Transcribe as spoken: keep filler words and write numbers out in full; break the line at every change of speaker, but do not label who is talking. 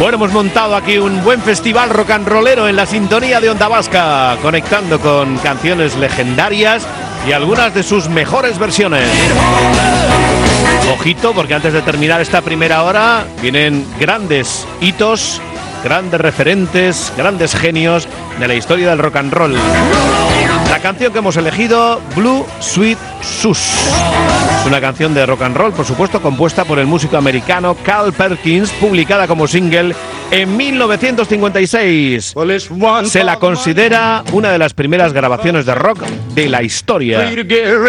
Bueno, hemos montado aquí un buen festival rock and rollero en la sintonía de Onda Vasca, conectando con canciones legendarias y algunas de sus mejores versiones. Ojito, porque antes de terminar esta primera hora vienen grandes hitos, grandes referentes, grandes genios de la historia del rock and roll. La canción que hemos elegido, Blue Sweet Sus. Es una canción de rock and roll, por supuesto, compuesta por el músico americano Carl Perkins, publicada como single en mil novecientos cincuenta y seis. Se la considera una de las primeras grabaciones de rock de la historia.